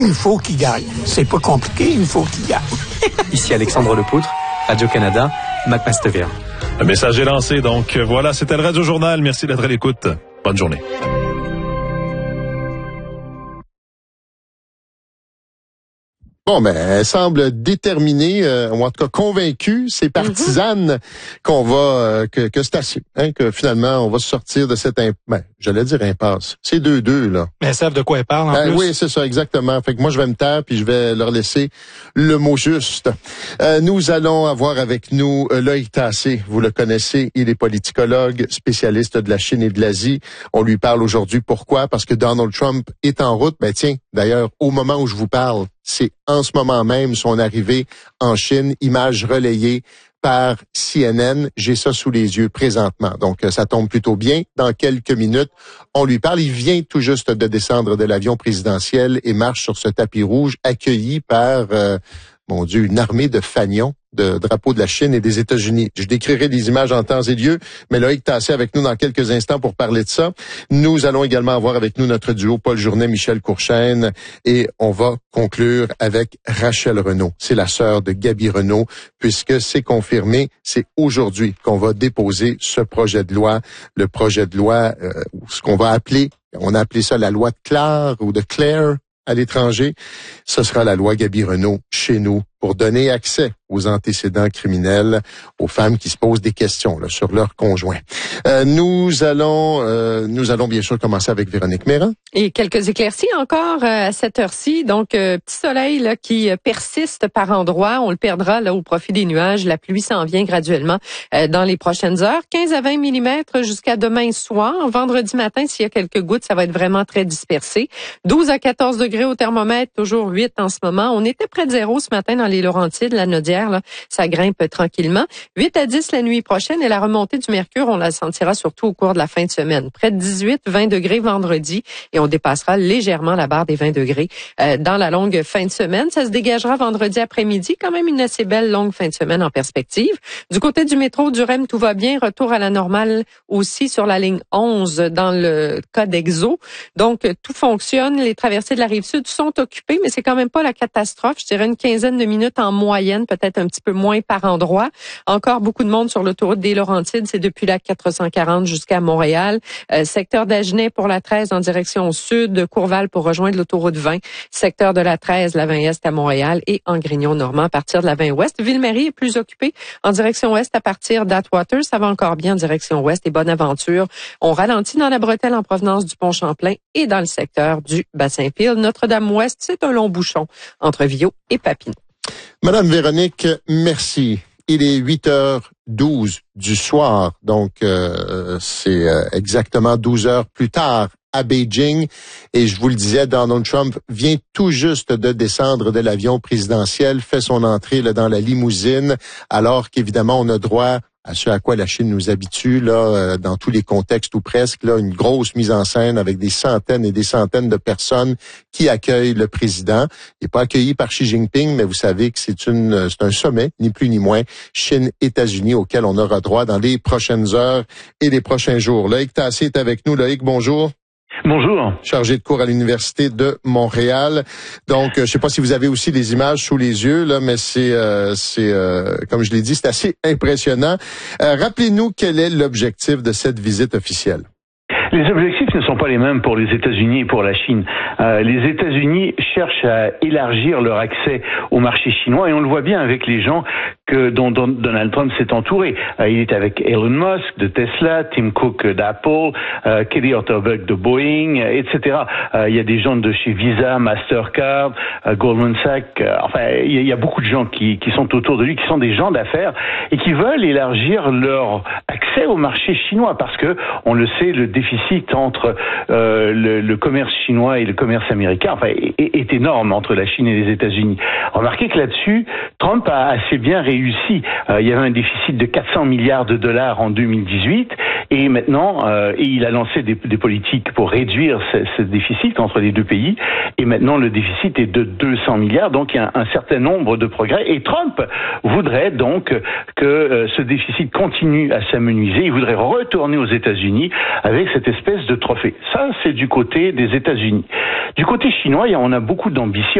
Il faut qu'il gagne. C'est pas compliqué, il faut qu'il gagne. Ici Alexandre Lepoutre, Radio-Canada, McMaster. Le message est lancé, donc voilà, c'était le Radio Journal. Merci d'être à l'écoute. Bonne journée. Bon, ben, elle semble déterminée, ou en tout cas convaincue, ces partisanes qu'on va, que c'est assez, que finalement, on va se sortir de cette, j'allais dire impasse. C'est 2-2, là. Mais elles savent de quoi elles parlent, en plus. Oui, c'est ça, exactement. Fait que moi, je vais me taire, puis je vais leur laisser le mot juste. Nous allons avoir avec nous Loïc Tassé. Vous le connaissez, il est politicologue, spécialiste de la Chine et de l'Asie. On lui parle aujourd'hui. Pourquoi? Parce que Donald Trump est en route. Ben tiens, d'ailleurs, au moment où je vous parle, c'est en ce moment même son arrivée en Chine, image relayée par CNN. J'ai ça sous les yeux présentement. Donc, ça tombe plutôt bien. Dans quelques minutes, on lui parle. Il vient tout juste de descendre de l'avion présidentiel et marche sur ce tapis rouge accueilli par, mon Dieu, une armée de fanions de drapeaux de la Chine et des États-Unis. Je décrirai les images en temps et lieu, mais Loïc Tassé avec nous dans quelques instants pour parler de ça. Nous allons également avoir avec nous notre duo Paul Journet, Michel Courchaine, et on va conclure avec Rachel Renaud. C'est la sœur de Gaby Renaud, puisque c'est confirmé, c'est aujourd'hui qu'on va déposer ce projet de loi, le projet de loi, ce qu'on va appeler, on a appelé ça la loi de Claire ou de Claire à l'étranger. Ce sera la loi Gaby Renaud chez nous pour donner accès aux antécédents criminels aux femmes qui se posent des questions là, sur leur conjoint. Nous allons bien sûr commencer avec Véronique Méran. Et quelques éclaircies encore à cette heure-ci. Donc, petit soleil là, qui persiste par endroits. On le perdra là au profit des nuages. La pluie s'en vient graduellement dans les prochaines heures. 15 à 20 mm jusqu'à demain soir. Vendredi matin, s'il y a quelques gouttes, ça va être vraiment très dispersé. 12 à 14 degrés au thermomètre, toujours 8 en ce moment. On était près de 0 ce matin dans les Laurentides, la Naudière, là, ça grimpe tranquillement. 8 à 10 la nuit prochaine et la remontée du mercure, on la sentira surtout au cours de la fin de semaine. Près de 18, 20 degrés vendredi et on dépassera légèrement la barre des 20 degrés dans la longue fin de semaine. Ça se dégagera vendredi après-midi, quand même une assez belle longue fin de semaine en perspective. Du côté du métro du REM, tout va bien. Retour à la normale aussi sur la ligne 11 dans le cas d'Exo. Donc, tout fonctionne. Les traversées de la Rive-Sud sont occupées, mais c'est quand même pas la catastrophe. Je dirais une quinzaine de minutes en moyenne, peut-être un petit peu moins par endroit. Encore beaucoup de monde sur l'autoroute des Laurentides, c'est depuis la 440 jusqu'à Montréal. Secteur d'Agenais pour la 13 en direction sud, Courval pour rejoindre l'autoroute 20. Secteur de la 13, la 20 Est à Montréal et en Grignon-Normand à partir de la 20 Ouest. Ville-Marie est plus occupée en direction ouest à partir d'Atwater. Ça va encore bien en direction ouest et Bonaventure. On ralentit dans la bretelle en provenance du Pont-Champlain et dans le secteur du Bassin-Fil. Notre-Dame-Ouest, c'est un long bouchon entre Viau et Papineau. Madame Véronique, merci. Il est 8h12 du soir, donc c'est exactement 12 heures plus tard à Beijing. Et je vous le disais, Donald Trump vient tout juste de descendre de l'avion présidentiel, fait son entrée là, dans la limousine, alors qu'évidemment, on a droit à ce à quoi la Chine nous habitue, là, dans tous les contextes ou presque, là, une grosse mise en scène avec des centaines et des centaines de personnes qui accueillent le président. Il n'est pas accueilli par Xi Jinping, mais vous savez que c'est un sommet, ni plus ni moins, Chine-États-Unis, auquel on aura droit dans les prochaines heures et les prochains jours. Loïc Tassé est avec nous. Loïc, bonjour. Bonjour. Chargé de cours à l'Université de Montréal. Donc, je sais pas si vous avez aussi les images sous les yeux, là, mais c'est comme je l'ai dit, c'est assez impressionnant. Rappelez-nous quel est l'objectif de cette visite officielle. Les objectifs ne sont pas les mêmes pour les États-Unis et pour la Chine. Les États-Unis cherchent à élargir leur accès au marché chinois et on le voit bien avec les gens dont Donald Trump s'est entouré. Il est avec Elon Musk de Tesla, Tim Cook d'Apple, Kelly Otterberg de Boeing, etc. Il y a des gens de chez Visa, Mastercard, Goldman Sachs. Il y a beaucoup de gens qui sont autour de lui, qui sont des gens d'affaires et qui veulent élargir leur accès au marché chinois parce que, on le sait, le déficit entre le commerce chinois et le commerce américain est énorme entre la Chine et les États-Unis. Remarquez que là-dessus, Trump a assez bien réussi réussi. Il y avait un déficit de 400 milliards de dollars en 2018 et maintenant, et il a lancé des politiques pour réduire ce déficit entre les deux pays. Et maintenant, le déficit est de 200 milliards. Donc, il y a un certain nombre de progrès. Et Trump voudrait donc que ce déficit continue à s'amenuiser. Il voudrait retourner aux États-Unis avec cette espèce de trophée. Ça, c'est du côté des États-Unis. Du côté chinois, on a beaucoup d'ambition.